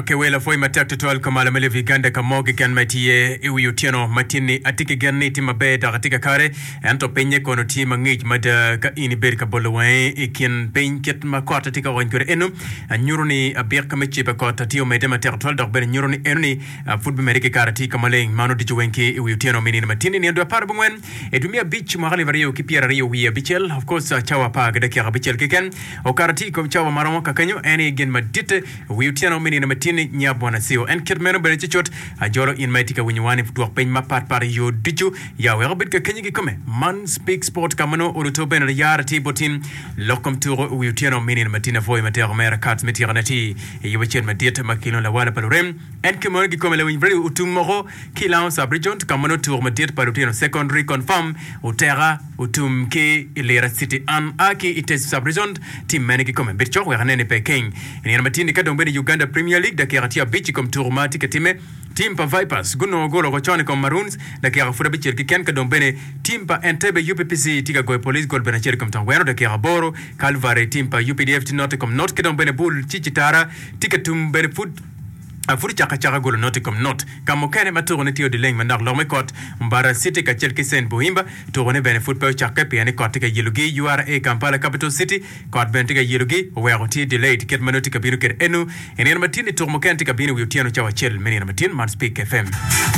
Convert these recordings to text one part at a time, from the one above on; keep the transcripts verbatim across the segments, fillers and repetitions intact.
Akewela foi matak tual kamala mele viganda kamogi kan matie iwi utiano matini atike ganni tima beda katika kare anto penye kono tima ngich mada ka ini ber ka bolowai ikin penket ma kota tika wankure enu nyuruni abir kamechi pa kota tio medema territorial dok ber nyuruni enuni football merike karati kamale mano dichu wenki iwi utiano menina matini ni ndo par bungwen edumia beach mahali vario kipiera rio wi bichel of course chawa pa gada kia bichel kiken o karati kom chawa maramo kakanyo eni gen madite wi utiano menina matini nyabwana sio en kirmeno bene chichot ajolo in maitika winyawani futuwa pen mapat par yo dichu ya werbit ka kenyigi kome man speak sport kamano uruto bene yara tibotin lokom turo wi utiano menina matina foi matero mera kat metiranati yiwachen madite makino la wala palorem en kimon gi kome la winvri utumoro kilan sabrijont kamano tour madite par utiano secondary confirm utera utum ke ilera city an aki ites sabrijont tim menigi kome bircho we hanene pe king en matini ka dombeni Uganda Premier League da kiratia bichi kom tourmati ketime team pa Vipers guno golo gochone kom Maroons da kira fura bichi kiken ka dombene team pa Entebbe U P P C tiga goy police gol bena cher kom tangwero da kira boro Calvary team pa U P D F not kom not ke dombene bull chichitara tiketum bene foot afuri chaka chaka golo noti kom not kamo kene maturo ne tio de leng manak lome kot mbara city ka chelki sen bohimba turo ne bene football chaka pe ane kot ka yelugi U R A Kampala Capital City kot bene tika yelugi wero ti delayed ket manoti ka biru ket enu ene matini turo mo kene tika binu wiutiano chawa chel meni ene matin man speak F M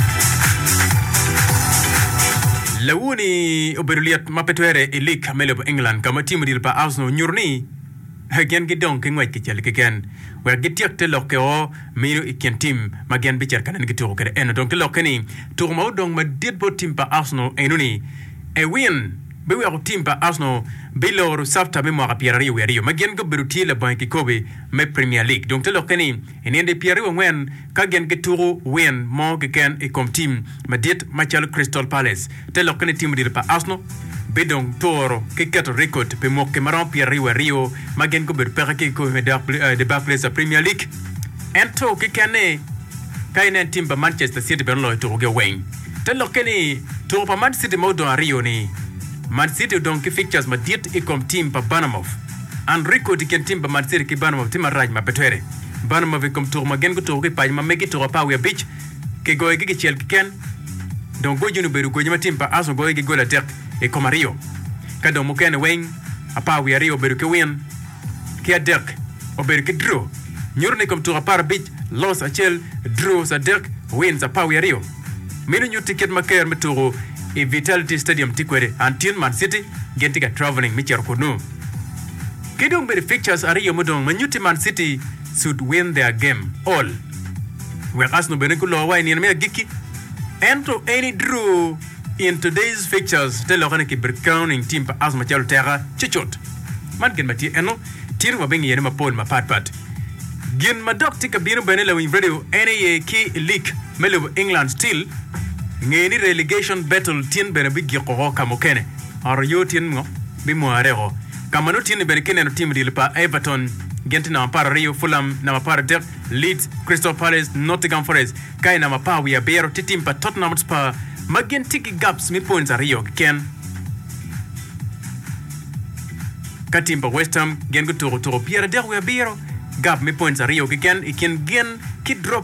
lawuni oberuliat mapetwere ilik melebo England kama timu dilpa Arsenal nyurni hagen gidong kengwet kichel kiken wer gitiak te lokke o mino iken tim magen bicher kanen gituro kere eno donc lokeni tour mo dong ma dit bo tim pa Arsenal enuni e win be wer tim pa Arsenal bilor safta me mo rapieri werio magen go beruti le banki kobe me Premier League donc te lokeni enende pieri wen kagen gituro win mo geken e kom tim ma dit machal Crystal Palace te lokeni tim dir pa Arsenal bedong toro ke kato record pe mo ke maran Pierre Rio magen ko ber perake ko de de Barclays Premier League ento ke kane kainen timba Manchester City ben lo to ge wing telo keni to pa Man City mo do Rio ni Man City donc ke fixtures ma dit e comme team pa Bournemouth an record ken timba Man City ke Bournemouth tima raj ma petere Bournemouth comme tour magen ko to ke pa ma megi to pa we beach ke go ge ke chel ken donc go junu beru go nyama timba aso go ge go la tek e comme Rio kado mo ken wing apa we Rio beru ke win ke dirk o beru ke draw nyurne comme tour par beach loss a chel draw sa dirk wins apa we Rio minu ñu ticket ma ker meturo e Vitality Stadium tikwere antin Man City gentika traveling mi cher ko no kidong beru fixtures a Rio modong manyuti Man City should win their game all we Arsenal bene ko lo wa ni me giki ento any draw in today's fixtures de l'orane ki crowning team pa Arsenal machalo terra chichot man gen mati eno tir ma bengi yene ma pol ma pat pat gen ma doctor ka bino benela win radio N A A ki league melo England still ngeni relegation battle tin bena big ko ka mo kene ar yo tin ngo bi mo arero kamano tin bena kene no team dil pa Everton genti na para Rio Fulham na para Dirk Leeds Crystal Palace Nottingham Forest kai na pa we abero team pa Tottenham Hotspur magen tiki gaps mi points a Rio ken katimba West Ham gen go toro toro Pierre der we abero gap mi points a Rio ken iken gen ki drop